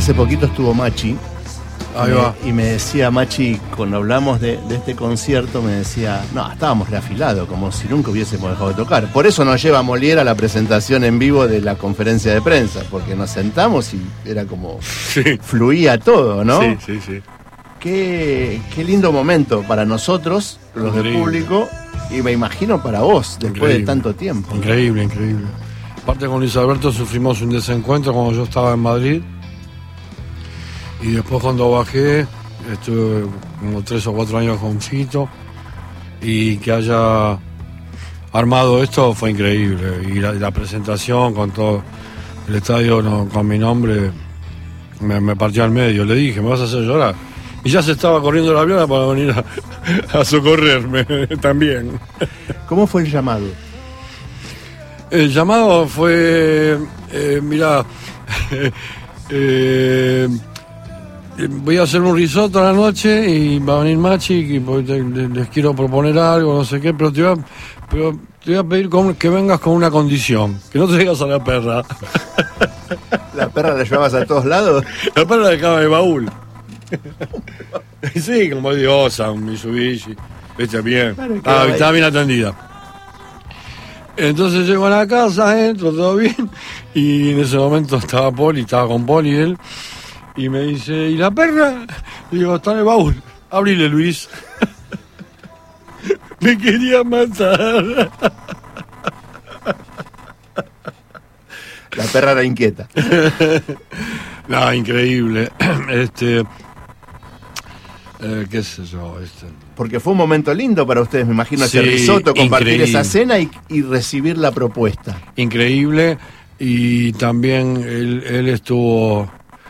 Hace poquito estuvo Machi. Ahí va. Y me decía Machi, cuando hablamos de este concierto, me decía, no, estábamos reafilados, como si nunca hubiésemos dejado de tocar. Por eso nos lleva Molière a la presentación en vivo de la conferencia de prensa, porque nos sentamos y era como, Sí. fluía todo, ¿no? Sí. Qué lindo momento para nosotros, los del Increíble. público, y me imagino para vos, después Increíble. de tanto tiempo. Increíble. Aparte con Luis Alberto sufrimos un desencuentro cuando yo estaba en Madrid. Y después cuando bajé, estuve como 3 o 4 años con Fito. Y que haya armado esto fue increíble. Y la presentación con todo el estadio con mi nombre me partió al medio. Le dije, me vas a hacer llorar. Y ya se estaba corriendo la avión para venir a socorrerme también. ¿Cómo fue el llamado? El llamado fue, mirá, voy a hacer un risotto a la noche y va a venir Machi y les quiero proponer algo, no sé qué, pero te voy a pedir que vengas con una condición, que no traigas a la perra. ¿La perra la llevabas a todos lados? La perra la dejaba de baúl. Sí, como diosa, un Mitsubishi, viste bien, Claro, estaba bien atendida. Entonces llego a la casa, entro, todo bien, y en ese momento estaba con Poli él, y me dice, ¿y la perra? Y digo, está en el baúl, abrile, Luis. Me quería matar. La perra era inquieta. No, increíble. Qué sé yo, Porque fue un momento lindo para ustedes, me imagino, ese Sí, risotto, compartir increíble. esa cena y recibir la propuesta. Increíble, y también él estuvo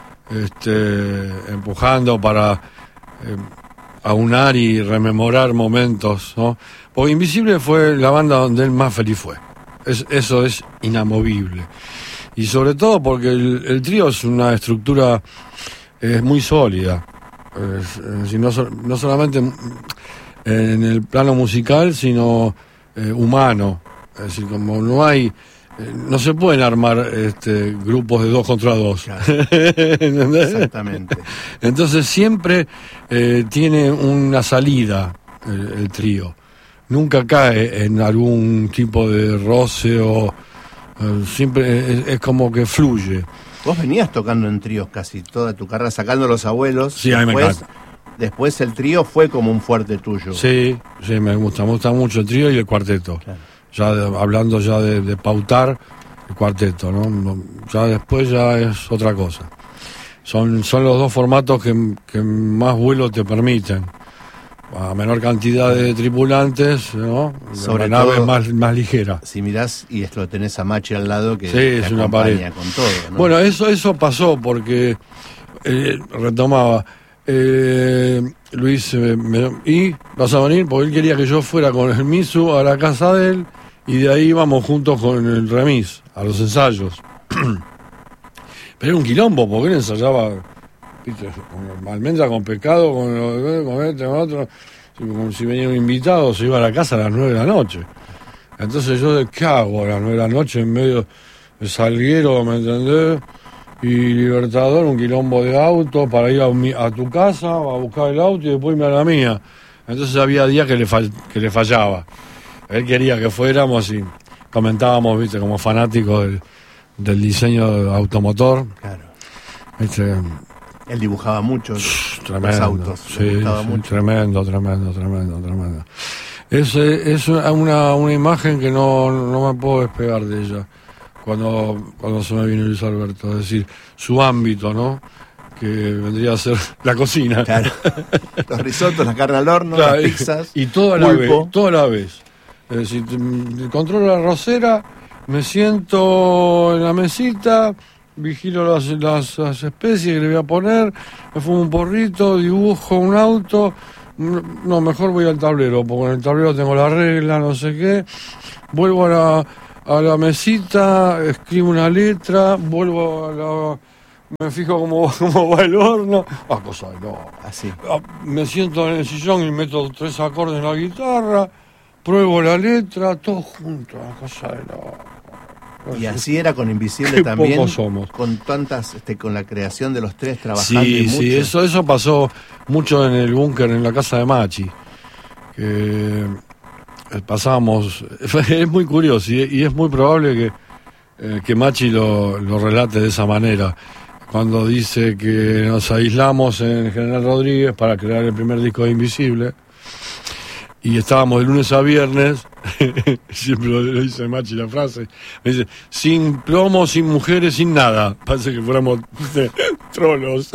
empujando para aunar y rememorar momentos, ¿no? Porque Invisible fue la banda donde él más feliz fue. Eso es inamovible. Y sobre todo porque el trío es una estructura muy sólida. No solamente en el plano musical, sino humano. Es decir, como no se pueden armar grupos de 2 contra 2. Claro. ¿Entendés? Exactamente. Entonces siempre tiene una salida el trío. Nunca cae en algún tipo de roce o siempre es como que fluye. Vos venías tocando en tríos casi toda tu carrera, sacando Los Abuelos. Sí, a mí me encanta. Después el trío fue como un fuerte tuyo. Sí, me gusta mucho el trío y el cuarteto. Claro. Ya hablando ya de pautar el cuarteto, ¿no? Ya después ya es otra cosa. Son los 2 formatos que más vuelo te permiten. A menor cantidad de tripulantes, ¿no? Sobre la nave todo, más ligera. Si mirás y esto lo tenés a Machi al lado, que Sí, te es una acompaña pared. con todo, ¿no? Bueno, eso pasó porque retomaba Luis y vas a venir porque él quería que yo fuera con el Misu a la casa de él y de ahí íbamos juntos con el Remis a los ensayos. Pero era un quilombo porque él ensayaba, ¿viste? Con almendra, con pescado, con otro. Como si venía un invitado, se iba a la casa a las 9 de la noche. Entonces yo, ¿qué hago a las 9 de la noche en medio de Salguero, me entendés? Y Libertador, un quilombo de auto para ir a tu casa, a buscar el auto y después irme a la mía. Entonces había días que le fallaba. Él quería que fuéramos y comentábamos, ¿viste? Como fanáticos del diseño automotor. Claro. ¿Viste? Él dibujaba mucho Tremendo, los autos. le sí, gustaba mucho. tremendo. Es una imagen que no me puedo despegar de ella cuando se me vino Luis Alberto, es decir, su ámbito, ¿no? Que vendría a ser la cocina. Claro. Los risotos, la carne al horno, Claro, las pizzas, y toda pulpo. la vez. Es decir, controlo la arrocera, me siento en la mesita, vigilo las especies que le voy a poner, me fumo un porrito, dibujo un auto. No, mejor voy al tablero, porque en el tablero tengo la regla, no sé qué. Vuelvo a la mesita, escribo una letra, me fijo cómo va el horno. Cosa de no. Así. Me siento en el sillón y meto 3 acordes en la guitarra, pruebo la letra, todo junto, cosa de no. Y así era con Invisible Qué también, pocos somos. con tantas, con la creación de los tres trabajando. Sí, eso pasó mucho en el búnker, en la casa de Machi. Que pasábamos, es muy curioso y es muy probable que Machi lo relate de esa manera. Cuando dice que nos aislamos en General Rodríguez para crear el primer disco de Invisible y estábamos de lunes a viernes, siempre lo dice Machi la frase, me dice, sin plomo, sin mujeres, sin nada. Parece que fuéramos trolos.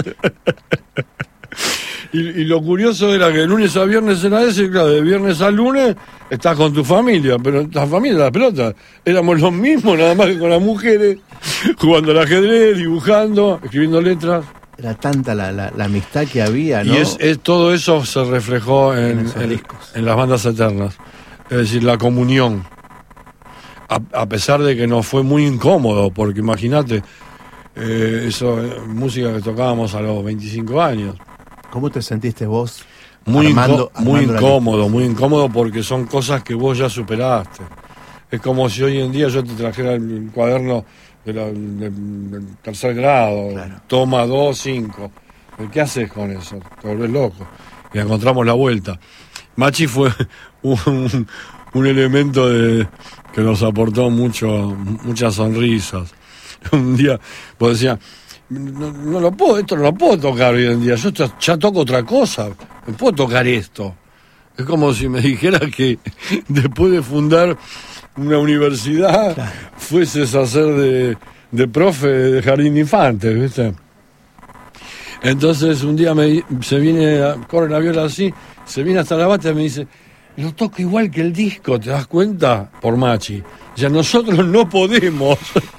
Y lo curioso era que de lunes a viernes era ese, claro, de viernes a lunes estás con tu familia, pero la familia, la pelota, éramos los mismos, nada más que con las mujeres, jugando al ajedrez, dibujando, escribiendo letras. Era tanta la amistad que había, ¿no? Y todo eso se reflejó en las bandas eternas, es decir, la comunión. A pesar de que nos fue muy incómodo, porque imagínate, música que tocábamos a los 25 años. ¿Cómo te sentiste vos? Muy incómodo porque son cosas que vos ya superaste. Es como si hoy en día yo te trajera el cuaderno del tercer grado, claro. Toma 2, 5. ¿Qué haces con eso? Te volvés loco. Y encontramos la vuelta. Machi fue un elemento que nos aportó muchas sonrisas. Un día vos decías, esto no lo puedo tocar hoy en día, yo ya toco otra cosa, no puedo tocar esto. Es como si me dijera que después de fundar una universidad, claro, fueses a ser de profe de jardín de infantes, ¿viste? Entonces un día corre la viola así, se viene hasta la bata y me dice, lo toco igual que el disco, ¿te das cuenta? Por Machi. Ya nosotros no podemos.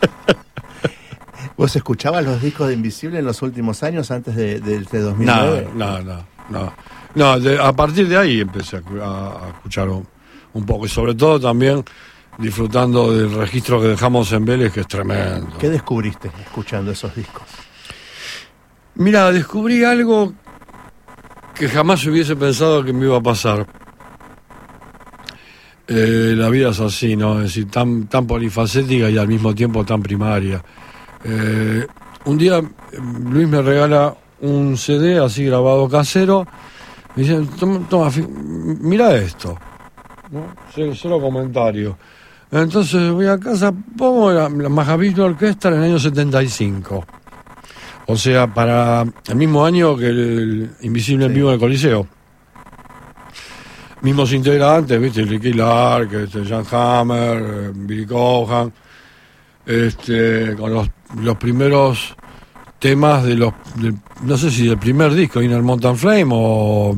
¿Vos escuchabas los discos de Invisible en los últimos años, antes de 2009? No, a partir de ahí empecé a escuchar un poco, y sobre todo también disfrutando del registro que dejamos en Vélez, que es tremendo. ¿Qué descubriste escuchando esos discos? Mira, descubrí algo que jamás hubiese pensado que me iba a pasar. La vida es así, ¿no? Es decir, tan polifacética y al mismo tiempo tan primaria. Un día Luis me regala un CD así grabado casero, me dice, toma, mira esto, ¿no? Solo comentario. Entonces voy a casa, pongo la Mahavishnu Orquesta en el año 75, o sea, para el mismo año que el Invisible en vivo en el Coliseo. Mismos integrantes, ¿viste? Ricky Lark, Jan Hammer, Billy Cohan, con los primeros temas no sé si del primer disco, Inner Mountain Flame o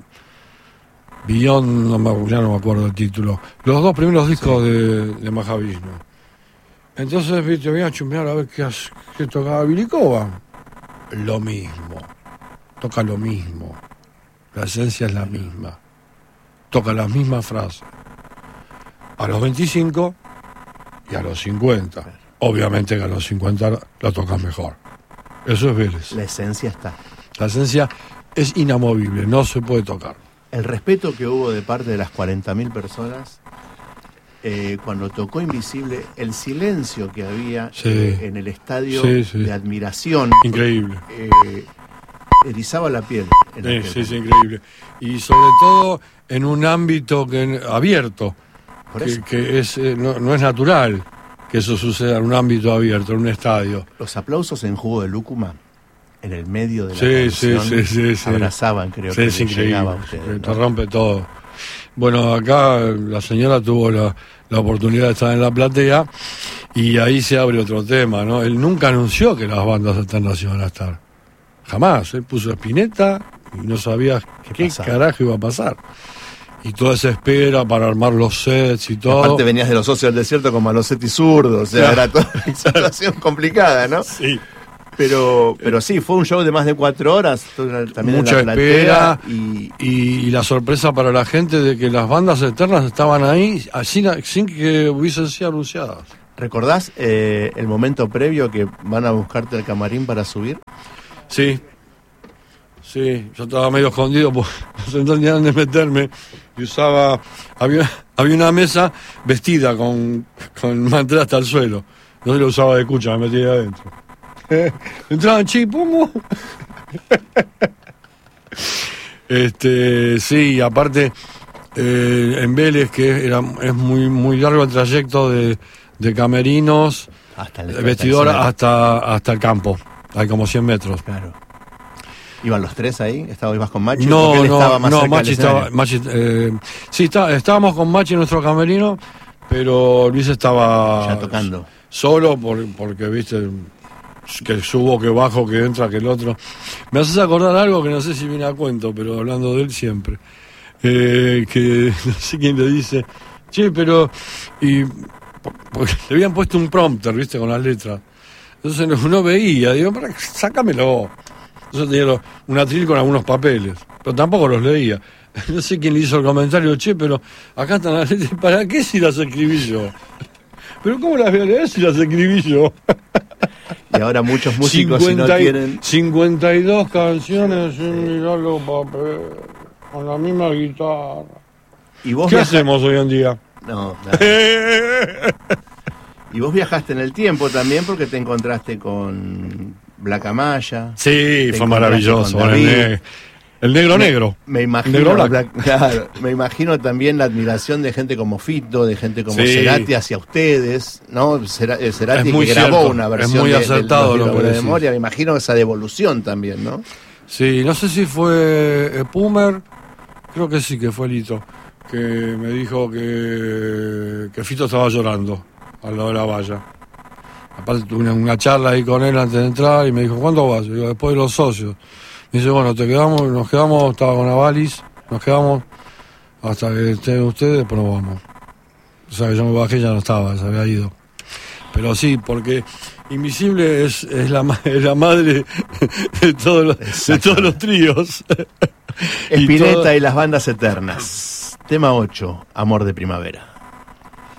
Beyond, ya no me acuerdo el título, los dos primeros discos de Mahavishnu. Entonces, viste, voy a chumbear a ver qué tocaba Billy Cohan. Lo mismo, toca lo mismo, la esencia es la misma, toca las mismas frases a los 25 y a los 50. Obviamente que a los 50 la tocas mejor. Eso es Vélez. La esencia está. La esencia es inamovible, no se puede tocar. El respeto que hubo de parte de las 40.000 personas cuando tocó Invisible, el silencio que había en el estadio de admiración. Increíble. Erizaba la piel. Sí, increíble. Y sobre todo en un ámbito abierto, que no es natural que eso suceda en un ámbito abierto, en un estadio. Los aplausos en Jugo de Lúcuma, en el medio de la canción, abrazaban, creo que es increíble, llegaba a ustedes, te rompe todo. Bueno, acá la señora tuvo la oportunidad de estar en la platea y ahí se abre otro tema, ¿no? Él nunca anunció que las bandas alternas iban a estar. Jamás. Él puso Spinetta y no sabía qué carajo iba a pasar. Y toda esa espera para armar los sets y todo. Aparte venías de los Socios del Desierto con Malosetti zurdo, o sea, era toda una situación complicada, ¿no? Sí. Pero sí, fue un show de más de 4 horas, también mucha en la espera y la sorpresa para la gente de que las bandas eternas estaban ahí sin que hubiesen sido anunciadas. ¿Recordás el momento previo que van a buscarte al camarín para subir? Sí, yo estaba medio escondido porque no entendía dónde meterme y había una mesa vestida con mantel hasta el suelo. No se lo usaba de escucha, me metía ahí adentro. Entraban Chipumo. Sí, aparte, en Vélez, que es muy largo el trayecto de camerinos, hasta el vestidor hasta el campo. Hay como 100 metros. Claro. ¿Iban los tres ahí? ¿Ibas con Machi? No, Machi estaba... estábamos con Machi en nuestro camerino, pero Luis estaba... ya tocando. Solo porque, viste, que subo, que bajo, que entra, que el otro. Me haces acordar algo que no sé si viene a cuento, pero hablando de él siempre. Que no sé quién le dice, che, pero... porque le habían puesto un prompter, viste, con las letras. Entonces uno veía, digo, sácamelo. Entonces tenía un atril con algunos papeles, pero tampoco los leía. No sé quién le hizo el comentario, che, pero acá están las letras, ¿para qué si las escribí yo? Pero ¿cómo las voy a leer si las escribí yo? Y ahora muchos músicos si no tienen... 52 canciones sin mirar los papeles, con la misma guitarra. ¿Y vos ¿Qué hacemos hoy en día? No, claro. Y vos viajaste en el tiempo también porque te encontraste con Black Amaya. Sí, fue maravilloso. El negro. Me imagino, claro, me imagino también la admiración de gente como Fito, de gente como Cerati hacia ustedes, ¿no? Cerati que grabó una versión muy acertado de memoria. Me imagino esa devolución también, ¿no? Sí, no sé si fue Pumer, creo que sí, que fue Lito, que me dijo que Fito estaba llorando al lado de la valla. Aparte tuve una charla ahí con él antes de entrar y me dijo, ¿cuándo vas? Yo digo, después de los socios. Me dice, bueno, nos quedamos, estaba con Avalis, nos quedamos hasta que estén ustedes, después nos vamos. O sea, que yo me bajé, ya no estaba, se había ido. Pero sí, porque Invisible es la madre de todos los tríos. Spinetta y las bandas eternas. Tema 8, Amor de Primavera.